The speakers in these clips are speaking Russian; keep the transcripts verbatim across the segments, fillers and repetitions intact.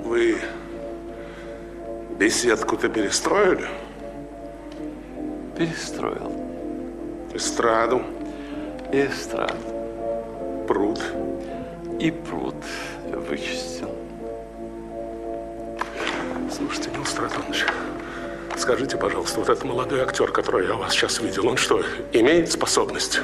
Вы беседку-то перестроили? Перестроил. Эстраду? Эстраду. Пруд? И пруд вычистил. Слушайте, Нил Стратонович, скажите, пожалуйста, вот этот молодой актер, который я у вас сейчас видел, он что, имеет способность?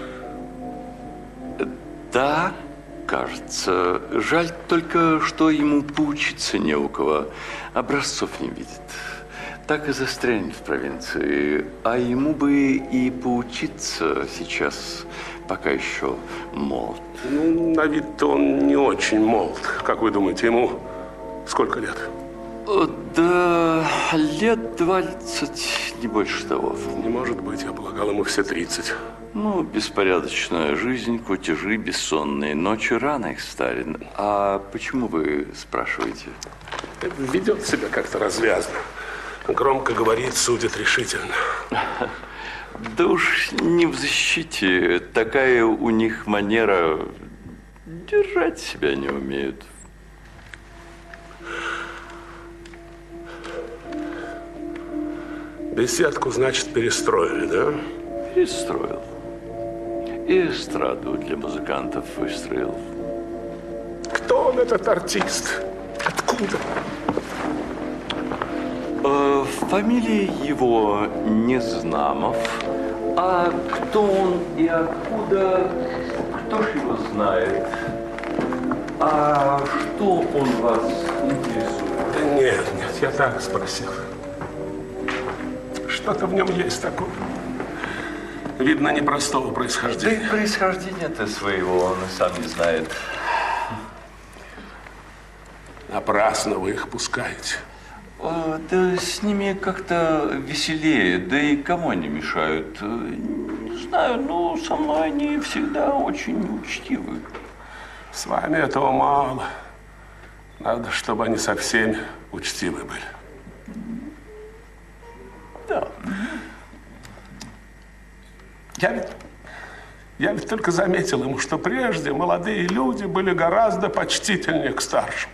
Да, кажется. Жаль только, что ему поучиться не у кого. Образцов не видит. Так и застрянет в провинции. А ему бы и поучиться сейчас, пока еще молод. Ну, на вид-то он не очень молод. Как вы думаете, ему сколько лет? Да, лет двадцать, не больше того. Не может быть, я полагал, ему все тридцать. Ну, беспорядочная жизнь, кутежи, бессонные ночи, рано их стали. А почему вы спрашиваете? Ведет себя как-то развязно. Громко говорит, судит решительно. Да уж не в защите. Такая у них манера. Держать себя не умеют. Беседку, значит, перестроили, да? Перестроил. И эстраду для музыкантов выстроил. Кто он, этот артист? Откуда? Э, фамилия его Незнамов. А кто он и откуда, кто ж его знает? А что он вас интересует? Да нет, нет, я так спросил. Что-то в нем есть такое. Видно, непростого происхождения. Да и происхождения-то своего он и сам не знает. Напрасно вы их пускаете. О, да с ними как-то веселее, да и кому они мешают? Не знаю, но со мной они всегда очень учтивы. С вами этого мало. Надо, чтобы они со всеми учтивы были. Да. Я ведь, я ведь только заметил ему, что прежде молодые люди были гораздо почтительнее к старшим.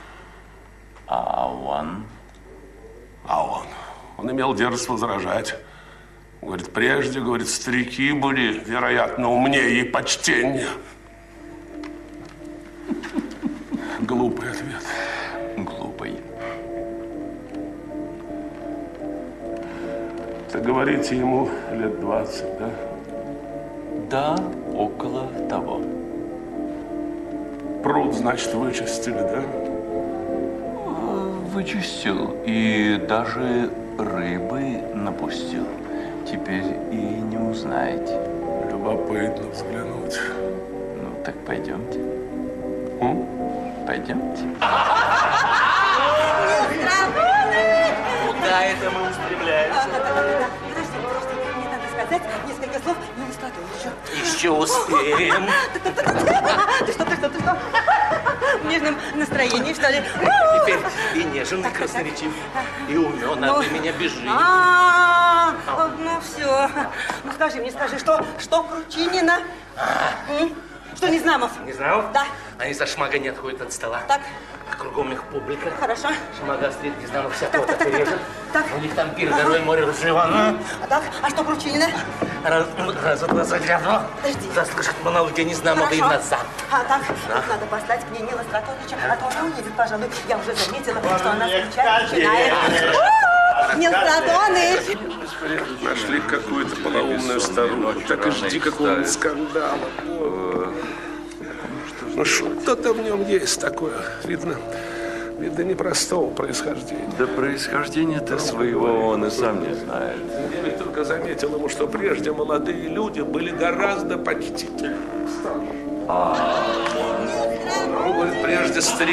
А он? А он? Он имел дерзость возражать. Говорит, прежде, говорит, старики были, вероятно, умнее и почтеннее. Глупый ответ. Глупый. Так говорите, ему лет двадцать, да? Да, около того. Пруд, значит, вычистили, да? Вычистил и даже рыбы напустил. Теперь и не узнаете. Любопытно взглянуть. Ну, так пойдемте. М? Пойдемте. Куда это мы устремляемся? Подожди, подожди, мне надо сказать несколько слов Нилу Стратоновичу. Еще успеем. Ты что, ты что, ты что? В нежном настроении, что ли? Теперь и нежен, и красноречив, и умен, а ты меня бежишь. А, ну все. Ну скажи мне, скажи, что, что Кручинина? Что Незнамов? Незнамов? Да. Они со шмагой не отходят от стола. Так. Кругом их публика. Хорошо. Шмага острит, Незнамов всякого Так, так, так, режет. так. У них там пир, горой, море, разжевано. А так, а что Кручинина? Раз, раза два загляну. Подожди. Заслышит монологи Незнамова и назад. А так, вот надо послать к ней Нила Стратоновича, а то она уедет, пожалуй. Я уже заметила, что она скучать начинает. Нил Стратонович! Нашли какую-то полоумную старуху. Так и жди какого-нибудь скандала. Ну, что-то в нем есть такое. Видно, видно, непростого происхождения. Да происхождения-то своего он и сам не знает. Я ведь только заметил ему, что прежде молодые люди были гораздо почтительнее. А, он говорит, прежде старики.